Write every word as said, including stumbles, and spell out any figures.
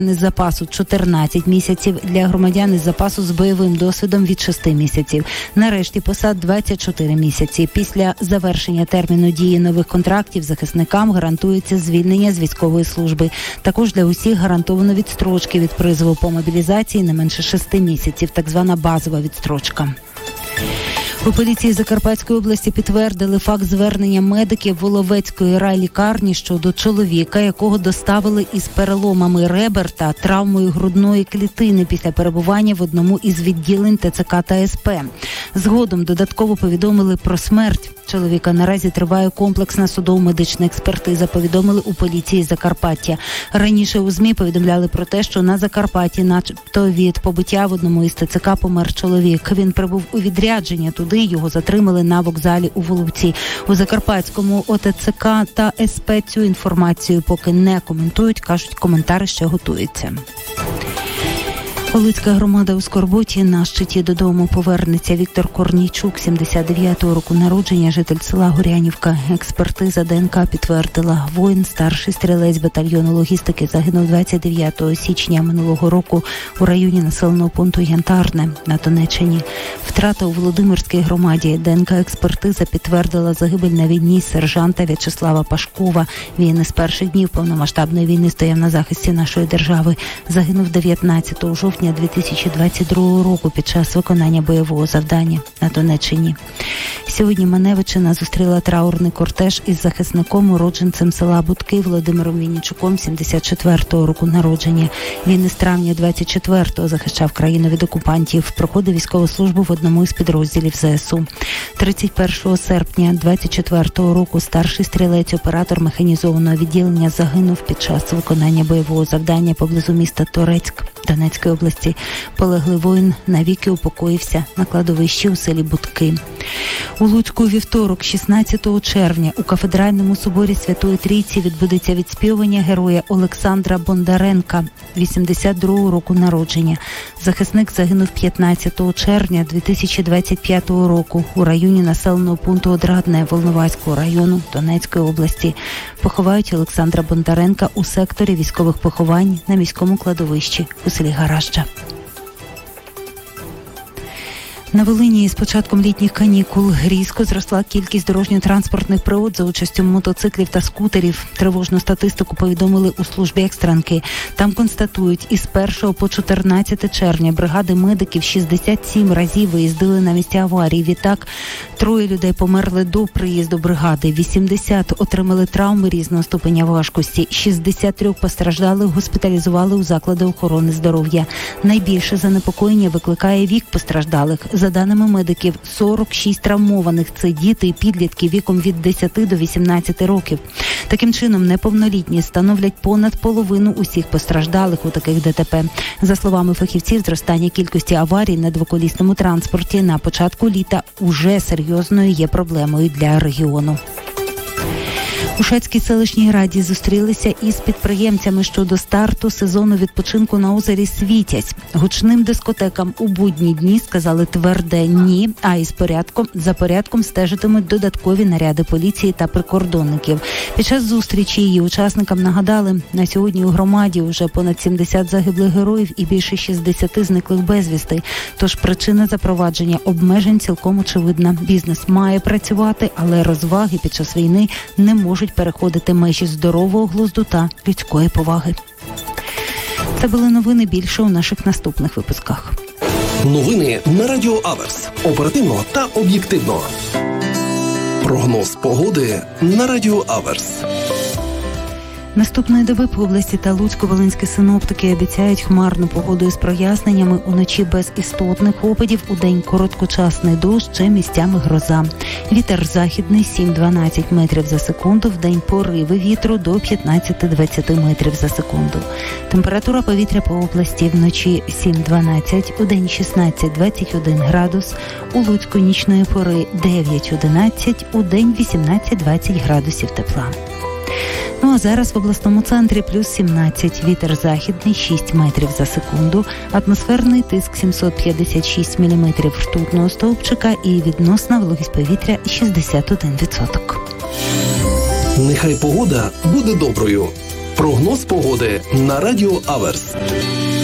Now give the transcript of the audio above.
з запасу чотирнадцять місяців, для громадян із запасу з бойовим досвідом від шести місяців. Нарешті посад двадцять чотири місяці. Після завершення терміну дії нових контрактів захисникам гарантується звільнення з військової служби. Також для усіх гарантовано відстрочки від призову по мобілізації не менше шести місяців, так звана базова відстрочка. У поліції Закарпатської області підтвердили факт звернення медиків Воловецької райлікарні щодо чоловіка, якого доставили із переломами ребер та травмою грудної клітини після перебування в одному із відділень ТЦК та СП. Згодом додатково повідомили про смерть чоловіка. Наразі триває комплексна судово-медична експертиза, повідомили у поліції Закарпаття. Раніше у ЗМІ повідомляли про те, що на Закарпатті начебто від побиття в одному із ТЦК помер чоловік. Він прибув у відрядження туди, його затримали на вокзалі у Воловці. У Закарпатському ОТЦК та СП цю інформацію поки не коментують, кажуть, коментари ще готуються. Олицька громада у скорботі. На щиті додому повернеться Віктор Корнійчук, сімдесят дев'ятого року народження, житель села Горянівка. Експертиза ДНК підтвердила: воїн, старший стрілець батальйону логістики, загинув двадцять дев'ятого січня минулого року у районі населеного пункту Янтарне на Донеччині. Втрата у Володимирській громаді. ДНК-експертиза підтвердила загибель на війні сержанта В'ячеслава Пашкова. Він із перших днів повномасштабної війни стояв на захисті нашої держави. Загинув дев'ятнадцятого жовтня дві тисячі двадцять другого року під час виконання бойового завдання на Донеччині. Сьогодні Маневичина зустріла траурний кортеж із захисником, уродженцем села Будки Володимиром Вінничуком, сімдесят четвертого року народження. Він із травня двадцять четвертого захищав країну від окупантів, проходив військову службу в одному із підрозділів ЗСУ. тридцять першого серпня двадцять четвертого року старший стрілець, оператор механізованого відділення, загинув під час виконання бойового завдання поблизу міста Торецьк Донецької області. Полеглий воїн навіки упокоївся на кладовищі у селі Будки. У Луцьку у вівторок, шістнадцятого червня, у кафедральному соборі Святої Трійці відбудеться відспівування героя Олександра Бондаренка, вісімдесят другого року народження. Захисник загинув п'ятнадцятого червня дві тисячі двадцять п'ятого року у районі населеного пункту Одрадне Волноваського району Донецької області. Поховають Олександра Бондаренка у секторі військових поховань на міському кладовищі у селі Гаражджа. На Волині з початком літніх канікул різко зросла кількість дорожньо-транспортних пригод за участю мотоциклів та скутерів. Тривожну статистику повідомили у службі екстренки. Там констатують, із першого по чотирнадцяте червня бригади медиків шістдесят сім разів виїздили на місця аварії. Відтак, троє людей померли до приїзду бригади, вісімдесят отримали травми різного ступеня важкості, шістдесят три постраждалих госпіталізували у заклади охорони здоров'я. Найбільше занепокоєння викликає вік постраждалих. За даними медиків, сорок шість травмованих – це діти і підлітки віком від десяти до вісімнадцяти років. Таким чином, неповнолітні становлять понад половину усіх постраждалих у таких ДТП. За словами фахівців, зростання кількості аварій на двоколісному транспорті на початку літа уже серйозною є проблемою для регіону. У Шацькій селищній раді зустрілися із підприємцями щодо старту сезону відпочинку на озері Світязь. Гучним дискотекам у будні дні сказали тверде «ні», а із порядком, за порядком стежитимуть додаткові наряди поліції та прикордонників. Під час зустрічі її учасникам нагадали, на сьогодні у громаді вже понад сімдесят загиблих героїв і більше шістдесят зниклих безвісти. Тож причина запровадження обмежень цілком очевидна. Бізнес має працювати, але розваги під час війни не можуть переходити межі здорового глузду та людської поваги. Це були новини, більше у наших наступних випусках. Новини на Радіо Аверс. Оперативно та об'єктивно. Прогноз погоди на Радіо Аверс. Наступної доби по області та Луцько-Волинські синоптики обіцяють хмарну погоду із проясненнями, уночі без істотних опадів, удень короткочасний дощ чи місцями гроза. Вітер західний сім-дванадцять метрів за секунду, вдень пориви вітру до п'ятнадцять-двадцять метрів за секунду. Температура повітря по області вночі сім-дванадцять, удень шістнадцять-двадцять один градус, у Луцьку нічної пори дев'ять-одинадцять, удень вісімнадцять-двадцять градусів тепла. Ну а зараз в обласному центрі плюс сімнадцять, вітер західний шість метрів за секунду, атмосферний тиск сімсот п'ятдесят шість міліметрів ртутного стовпчика і відносна вологість повітря шістдесят один відсоток. Нехай погода буде доброю. Прогноз погоди на радіо Аверс.